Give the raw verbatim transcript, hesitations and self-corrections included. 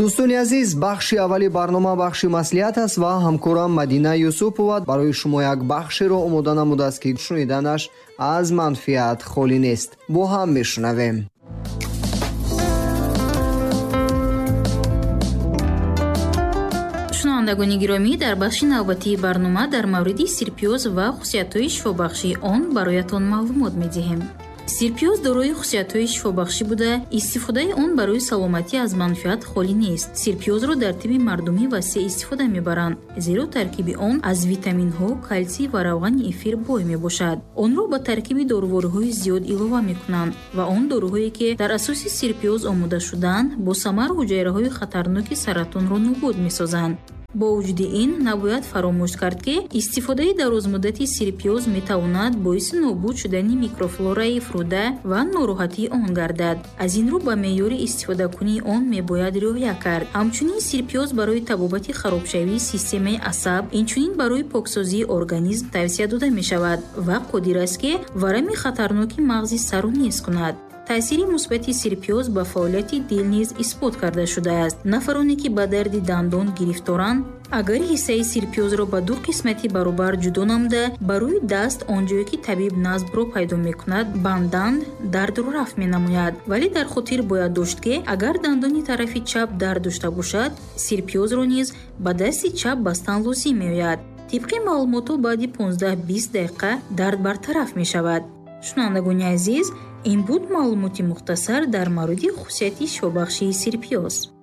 дӯстони азиз, бахши аввали барнома бахши маслиҳат аст ва ҳамкорам Мадина Юсупова барои шумо як бахшеро омода намудааст ки шуниданаш аз манфиат холӣ нест. бо ҳам мешунавем. шунавандагони гиромӣ, дар бахши навбатии барнома дар мавриди сирпиёз ва хусусиятҳои шифобахшии он бароятон маълумот медиҳем. сирпиёз дорои хусусиятҳои шифобахшӣ буда, истифодаи он барои саломатӣ аз манфиат холӣ нест. Сирпиёзро дар тиби мардумӣ васеъ истифода мебаранд, зеро таркиби он аз витаминҳо, калтсий ва равғани эфир бой мебошад. онро ба таркиби дорувориҳои зиёд илова мекунанд ва он доруҳое ки дар асоси сирпиёз омода шудаанд, бо самар ҳуҷайраҳои хатарноки саратонро нобуд месозанд. бо вуҷуди ин, набояд фаромӯш кард ки истифодаи дарозмуддати сирпиёз метавонад боиси нобуд шудани микрофлораи фурӯда ва нороҳатии он гардад. аз ин рӯ ба меъёри истифодакунии он мебояд риоя кард. ҳамчунин сирпиёз барои табобати харобшавии системаи асаб, инчунин барои поксозии организм тавсия дода мешавад ва қодир аст ки варами хатарноки мағзи сару нес кунад. таъсири мусбати сирпиёз ба фаъолияти дил низ исбот карда шудааст. нафароне ки ба дарди дандон гирифторанд, агар ҳиссаи сирпиёзро ба ду қисмати баробар ҷудо намуда, ба рӯи даст онҷое ки табиб назбро пайдо мекунад банданд, дардро рафъ менамояд. вале дар хотир бояд дошт ки агар дандони тарафи чап дард дошта бошад, сирпиёзро низ ба дасти чап бастан лозим меояд. тибқи маълумотҳо баъди понздаҳ бист дақиқа дард бартараф мешавад. шунавандагони азиз, ин буд маълумоти мухтасар дар мавриди хусусияти шифобахшии сирпиёз.